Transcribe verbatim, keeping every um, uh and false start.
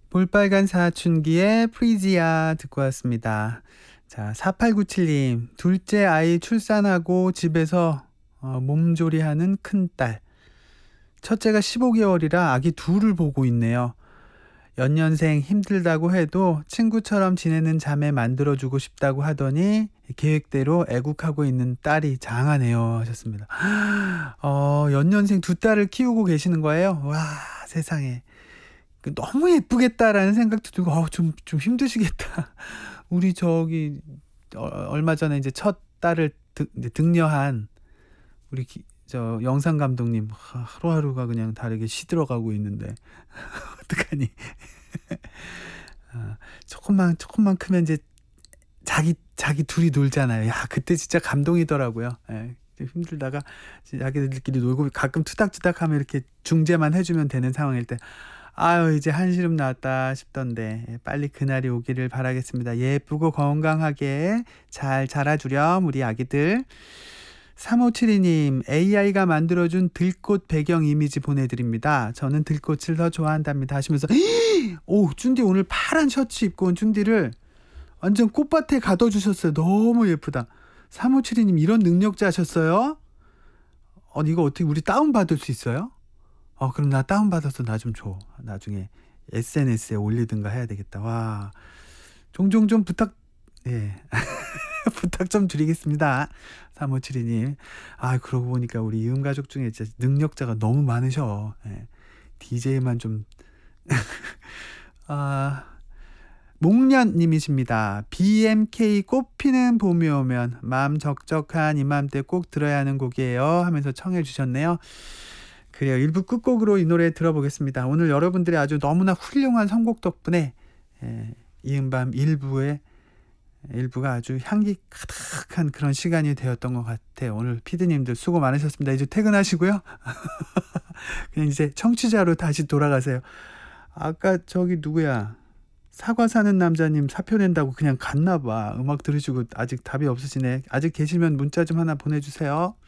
볼빨간 사춘기의 프리지아 듣고 왔습니다. 자, 사팔구칠 님, 둘째 아이 출산하고 집에서 어, 몸조리하는 큰딸. 첫째가 십오 개월이라 아기 둘을 보고 있네요. 연년생 힘들다고 해도 친구처럼 지내는 자매 만들어주고 싶다고 하더니 계획대로 애국하고 있는 딸이 장하네요 하셨습니다. 어, 연년생 두 딸을 키우고 계시는 거예요? 와, 세상에. 그 너무 예쁘겠다라는 생각도 들고 어, 좀, 좀 힘드시겠다. 우리 저기 어, 얼마 전에 이제 첫 딸을 득, 이제 등려한 우리 기, 저 영상 감독님 하- 하루하루가 그냥 다르게 시들어가고 있는데 어떡하니? 아, 조금만 조금만 크면 이제 자기 자기 둘이 놀잖아요. 야, 그때 진짜 감동이더라고요. 예, 좀 힘들다가 자기들끼리 놀고 가끔 투닥투닥하면 이렇게 중재만 해주면 되는 상황일 때 아유 이제 한시름 나왔다 싶던데 예, 빨리 그날이 오기를 바라겠습니다. 예쁘고 건강하게 잘 자라주렴 우리 아기들. 삼오칠이 님, 에이아이가 만들어준 들꽃 배경 이미지 보내드립니다. 저는 들꽃을 더 좋아한답니다 하시면서 오, 쭌디 오늘 파란 셔츠 입고 온 쭌디를 완전 꽃밭에 가둬주셨어요. 너무 예쁘다. 삼오칠이 님 이런 능력자셨어요? 어, 이거 어떻게 우리 다운받을 수 있어요? 어, 그럼 나 다운받아서 나 좀 줘. 나중에 에스엔에스에 올리든가 해야 되겠다. 와, 종종 좀 부탁, 예. 부탁 좀 드리겠습니다. 삼오칠이 님. 아, 그러고 보니까 우리 이음 가족 중에 진짜 능력자가 너무 많으셔. 예. 디제이만 좀. 아, 목련님이십니다. 비엠케이 꽃피는 봄이 오면 마음 적적한 이맘때 꼭 들어야 하는 곡이에요 하면서 청해 주셨네요. 그래요. 일 부 끝곡으로 이 노래 들어보겠습니다. 오늘 여러분들의 아주 너무나 훌륭한 선곡 덕분에 예, 이은밤 일 부에 일부가 아주 향기 가득한 그런 시간이 되었던 것 같아요. 오늘 피디님들 수고 많으셨습니다. 이제 퇴근하시고요. 그냥 이제 청취자로 다시 돌아가세요. 아까 저기 누구야? 사과 사는 남자님 사표 낸다고 그냥 갔나 봐. 음악 들으시고 아직 답이 없으시네. 아직 계시면 문자 좀 하나 보내주세요.